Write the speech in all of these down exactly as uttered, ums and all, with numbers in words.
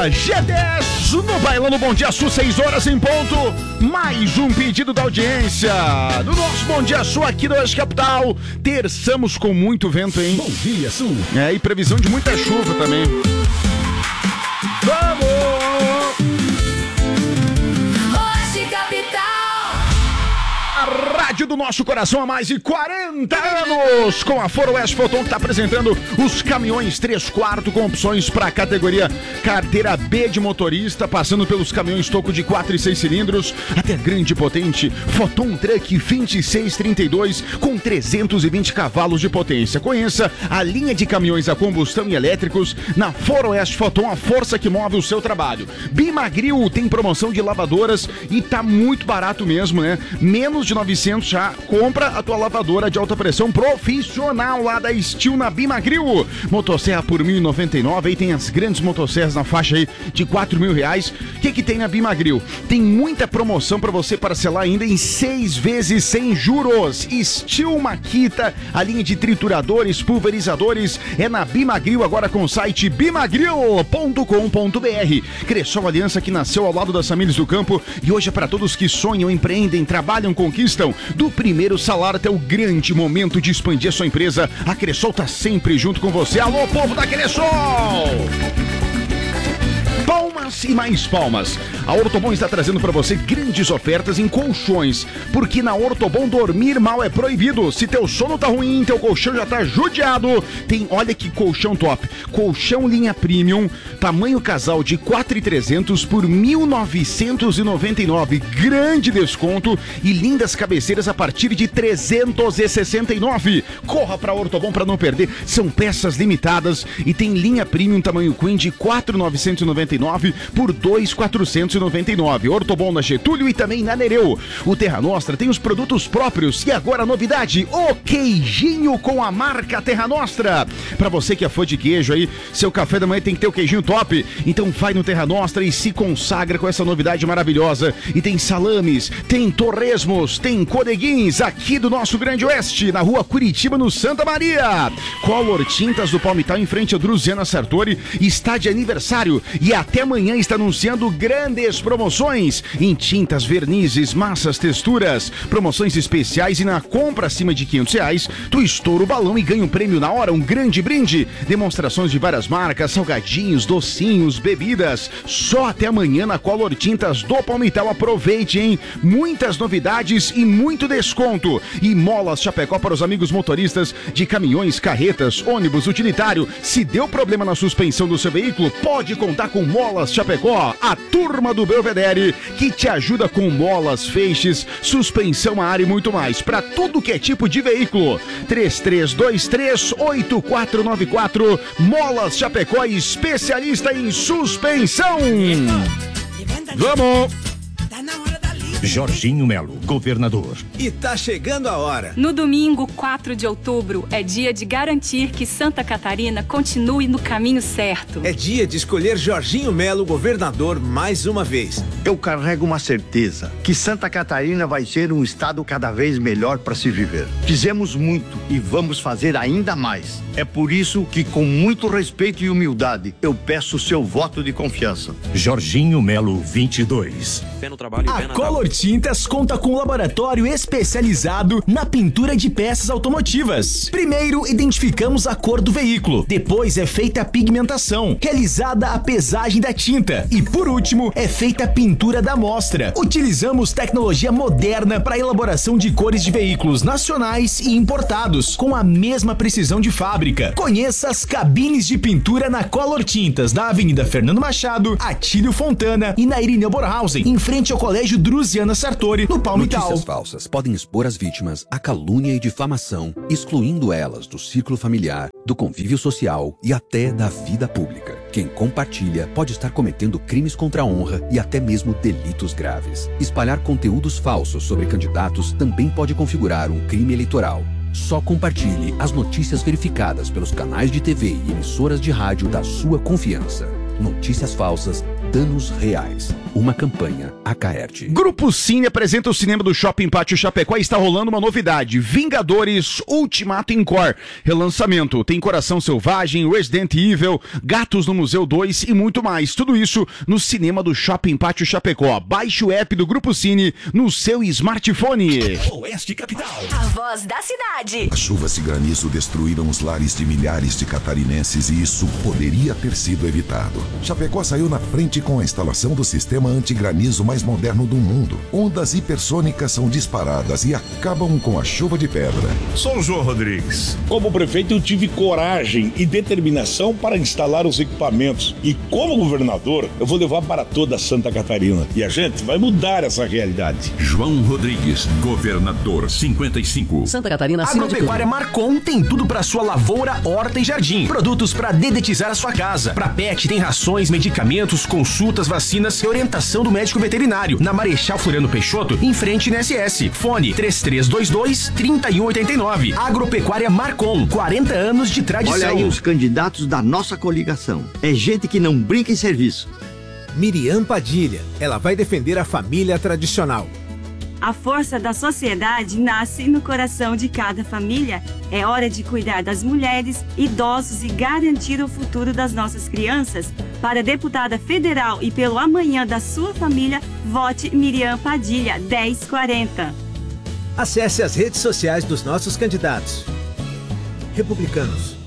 G dez no Bailando Bom Dia Sul, seis horas em ponto. Mais um pedido da audiência do nosso Bom Dia Sul aqui do Oeste Capital. Terçamos com muito vento, hein? Bom Dia Sul. É, e previsão de muita chuva também. Vamos! Oeste Capital. A rádio do nosso coração há mais de quarenta anos, com a Foro Oeste Foton, que está apresentando os caminhões três quartos com opções para a categoria carteira B de motorista, passando pelos caminhões toco de quatro e seis cilindros, até a grande e potente Foton Truck vinte e seis trinta e dois com trezentos e vinte cavalos de potência. Conheça a linha de caminhões a combustão e elétricos na Foro Oeste Foton, a força que move o seu trabalho. Bimagril tem promoção de lavadoras e tá muito barato mesmo, né? Menos de novecentos já. Compra a tua lavadora de alta pressão profissional lá da Steel na Bimagril. Motosserra por mil e noventa e nove. Aí tem as grandes motosserras na faixa aí de quatro mil reais. O que que tem na Bimagril? Tem muita promoção para você parcelar ainda em seis vezes sem juros. Steel Makita, a linha de trituradores, pulverizadores é na Bimagril, agora com o site bimagril ponto com ponto br. Cressol Aliança, que nasceu ao lado das famílias do campo e hoje é para todos que sonham, empreendem, trabalham, conquistam. Do primeiro salário até o grande momento de expandir a sua empresa, a Cressol tá sempre junto com você. Alô, povo da Cressol! Palmas e mais palmas. A Ortobon está trazendo para você grandes ofertas em colchões, porque na Ortobon dormir mal é proibido. Se teu sono tá ruim, teu colchão já tá judiado, tem, olha que colchão top. Colchão linha premium, tamanho casal de quatro mil e trezentos por mil novecentos e noventa e nove. Grande desconto e lindas cabeceiras a partir de trezentos e sessenta e nove. Corra para Ortobon para não perder. São peças limitadas e tem linha premium tamanho queen de quatro mil novecentos e noventa e nove por dois mil quatrocentos e noventa e nove. Ortobon na Getúlio e também na Nereu. O Terra Nostra tem os produtos próprios e agora a novidade, o queijinho com a marca Terra Nostra. Para você que é fã de queijo aí, seu café da manhã tem que ter o queijinho top. Então vai no Terra Nostra e se consagra com essa novidade maravilhosa. E tem salames, tem torresmos, tem codeguins aqui do nosso Grande Oeste, na rua Curitiba, no Santa Maria. Color Tintas do Palmital em frente a Druziana Sartori está de aniversário e até amanhã está anunciando grandes promoções em tintas, vernizes, massas, texturas, promoções especiais e na compra acima de quinhentos reais, tu estoura o balão e ganha um prêmio na hora, um grande brinde. Demonstrações de várias marcas, salgadinhos, docinhos, bebidas, só até amanhã na Color Tintas do Palmital. Aproveite, hein? Muitas novidades e muito desconto. E Molas Chapecó para os amigos motoristas de caminhões, carretas, ônibus, utilitário. Se deu problema na suspensão do seu veículo, pode contar com Molas Chapecó, a turma do Belvedere, que te ajuda com molas, feixes, suspensão a ar e muito mais, para tudo que é tipo de veículo. três três dois três oito quatro nove quatro. Molas Chapecó, especialista em suspensão. Vamos! Jorginho Melo, governador. E tá chegando a hora. No domingo, quatro de outubro, é dia de garantir que Santa Catarina continue no caminho certo. É dia de escolher Jorginho Melo, governador, mais uma vez. Eu carrego uma certeza, que Santa Catarina vai ser um estado cada vez melhor para se viver. Fizemos muito e vamos fazer ainda mais. É por isso que, com muito respeito e humildade, eu peço o seu voto de confiança. Jorginho Melo, vinte e dois. Pé no trabalho, A pé na Color Tintas conta com um laboratório especializado na pintura de peças automotivas. Primeiro, identificamos a cor do veículo. Depois é feita a pigmentação, realizada a pesagem da tinta. E por último, é feita a pintura da amostra. Utilizamos tecnologia moderna para a elaboração de cores de veículos nacionais e importados, com a mesma precisão de fábrica. Conheça as cabines de pintura na Color Tintas, da Avenida Fernando Machado, Atílio Fontana e na Irineu Borhausen, em frente ao Colégio Druziana Sartori, no Palmital. Notícias falsas podem expor as vítimas à calúnia e difamação, excluindo elas do círculo familiar, do convívio social e até da vida pública. Quem compartilha pode estar cometendo crimes contra a honra e até mesmo delitos graves. Espalhar conteúdos falsos sobre candidatos também pode configurar um crime eleitoral. Só compartilhe as notícias verificadas pelos canais de T V e emissoras de rádio da sua confiança. notícias falsas, danos reais. Uma campanha Acaerte. Grupo Cine apresenta o cinema do Shopping Pátio Chapecó e está rolando uma novidade. Vingadores Ultimato Encore. Relançamento. Tem Coração Selvagem, Resident Evil, Gatos no Museu dois e muito mais. Tudo isso no cinema do Shopping Pátio Chapecó. Baixe o app do Grupo Cine no seu smartphone. Oeste Capital. A voz da cidade. As chuvas e granizo destruíram os lares de milhares de catarinenses e isso poderia ter sido evitado. Chapecó saiu na frente com a instalação do sistema antigranizo mais moderno do mundo. Ondas hipersônicas são disparadas e acabam com a chuva de pedra. Sou o João Rodrigues. Como prefeito, eu tive coragem e determinação para instalar os equipamentos. E como governador, eu vou levar para toda Santa Catarina. E a gente vai mudar essa realidade. João Rodrigues, governador cinquenta e cinco. Santa Catarina, acima de tudo. Agropecuária Marcon tem tudo para sua lavoura, horta e jardim. Produtos para dedetizar a sua casa. Para pet tem rações, medicamentos, consultas, vacinas e orientação do médico veterinário. Na Marechal Floriano Peixoto, em frente na S S. Fone três três dois dois, três um oito nove. Agropecuária Marcon, quarenta anos de tradição. Olha aí os candidatos da nossa coligação. É gente que não brinca em serviço. Miriam Padilha. Ela vai defender a família tradicional. A força da sociedade nasce no coração de cada família. É hora de cuidar das mulheres, idosos e garantir o futuro das nossas crianças. Para deputada federal e pelo amanhã da sua família, vote Miriam Padilha, dez quarenta. Acesse as redes sociais dos nossos candidatos. Republicanos.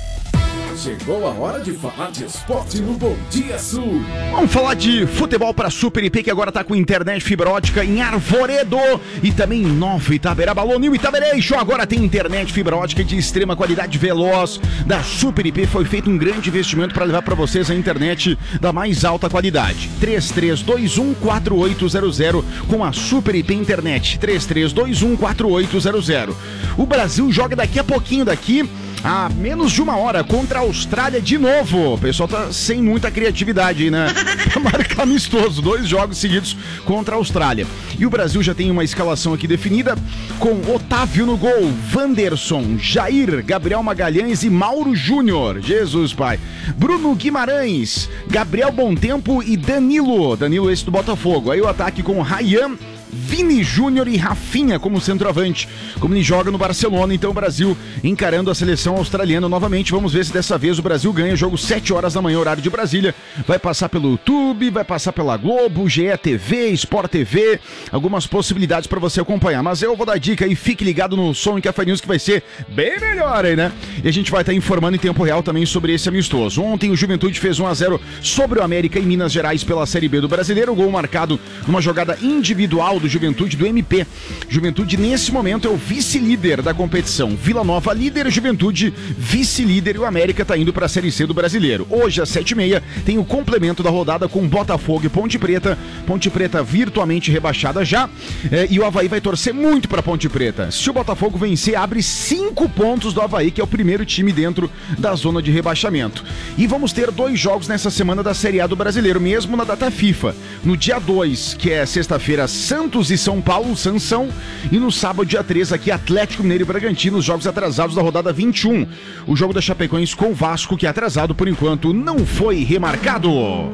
Chegou a hora de falar de esporte no Bom Dia Sul. Vamos falar de futebol para Super I P, que agora tá com internet fibra ótica em Arvoredo e também em Nova Itaberaba. Alô, New Itabereixo, agora tem internet fibra ótica de extrema qualidade, veloz da Super I P. Foi feito um grande investimento para levar para vocês a internet da mais alta qualidade. três três dois um, quatro oito zero zero com a Super I P Internet. três três dois um, quatro oito zero zero. O Brasil joga daqui a pouquinho daqui a menos de uma hora contra a Austrália de novo. O pessoal tá sem muita criatividade aí, né? Pra marcar amistoso, dois jogos seguidos contra a Austrália. E o Brasil já tem uma escalação aqui definida com Otávio no gol, Wanderson, Jair, Gabriel Magalhães e Mauro Júnior. Jesus, pai. Bruno Guimarães, Gabriel Bontempo e Danilo. Danilo esse do Botafogo. Aí o ataque com Ryan, Vini Júnior e Rafinha como centroavante, como ele joga no Barcelona. Então o Brasil encarando a seleção australiana novamente. Vamos ver se dessa vez o Brasil ganha. Jogo sete horas da manhã, horário de Brasília. Vai passar pelo YouTube, vai passar pela Globo, G E T V, Sport T V. Algumas possibilidades para você acompanhar. Mas eu vou dar dica aí, fique ligado no Som em Café News, que vai ser bem melhor aí, né? E a gente vai estar informando em tempo real também sobre esse amistoso. Ontem o Juventude fez um a zero sobre o América em Minas Gerais pela Série B do Brasileiro. O gol marcado numa jogada individual do Juventude do M P. Juventude nesse momento é o vice-líder da competição. Vila Nova líder, Juventude vice-líder, e o América tá indo para a Série C do Brasileiro. Hoje às sete e meia tem o complemento da rodada com Botafogo e Ponte Preta. Ponte Preta virtualmente rebaixada já, é, e o Avaí vai torcer muito para Ponte Preta. Se o Botafogo vencer, abre cinco pontos do Avaí, que é o primeiro time dentro da zona de rebaixamento. E vamos ter dois jogos nessa semana da Série A do Brasileiro, mesmo na data FIFA. No dia dois, que é sexta-feira, Santos e São Paulo, Sansão, e no sábado, dia três, aqui Atlético Mineiro e Bragantino, os jogos atrasados da rodada vinte e um. O jogo da Chapecoense com o Vasco, que é atrasado por enquanto, não foi remarcado.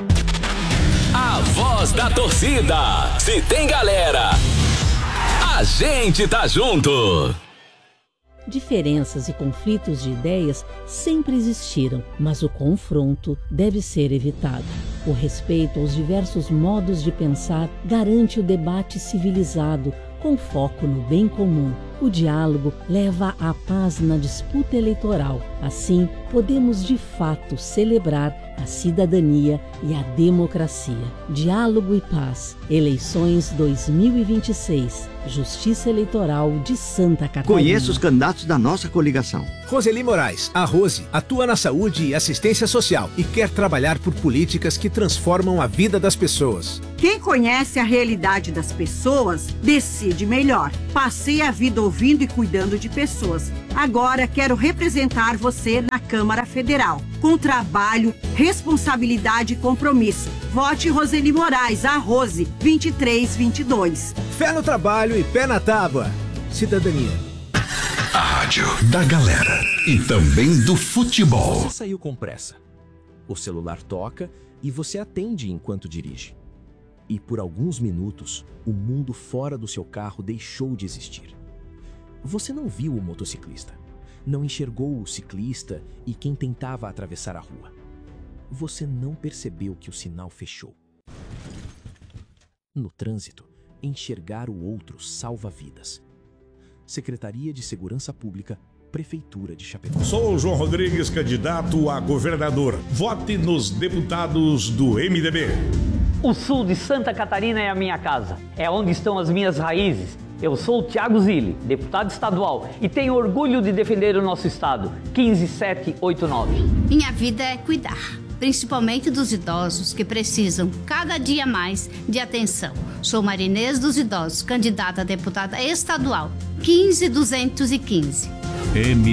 A voz da torcida. Se tem galera, a gente tá junto. Diferenças e conflitos de ideias sempre existiram, mas o confronto deve ser evitado. O respeito aos diversos modos de pensar garante o debate civilizado, com foco no bem comum. O diálogo leva à paz na disputa eleitoral. Assim, podemos de fato celebrar a cidadania e a democracia. Diálogo e paz. Eleições dois mil e vinte e seis. Justiça Eleitoral de Santa Catarina. Conheça os candidatos da nossa coligação. Roseli Moraes, a Rose, atua na saúde e assistência social e quer trabalhar por políticas que transformam a vida das pessoas. Quem conhece a realidade das pessoas, decide melhor. Passei a vida ouvindo e cuidando de pessoas. Agora quero representar você na Câmara Federal. Com trabalho, responsabilidade e compromisso. Vote Roseli Moraes, a Rose, vinte e três vinte e dois. Fé no trabalho e pé na tábua. Cidadania. A rádio da galera e também do futebol. Você saiu com pressa. O celular toca e você atende enquanto dirige. E por alguns minutos, o mundo fora do seu carro deixou de existir. Você não viu o motociclista, não enxergou o ciclista e quem tentava atravessar a rua. Você não percebeu que o sinal fechou. No trânsito, enxergar o outro salva vidas. Secretaria de Segurança Pública, Prefeitura de Chapecó. Sou o João Rodrigues, candidato a governador. Vote nos deputados do M D B. O sul de Santa Catarina é a minha casa. É onde estão as minhas raízes. Eu sou o Thiago Zilli, deputado estadual, e tenho orgulho de defender o nosso estado. quinze sete oito nove. Minha vida é cuidar, principalmente dos idosos que precisam cada dia mais de atenção. Sou Marinês dos Idosos, candidata a deputada estadual quinze duzentos e quinze. M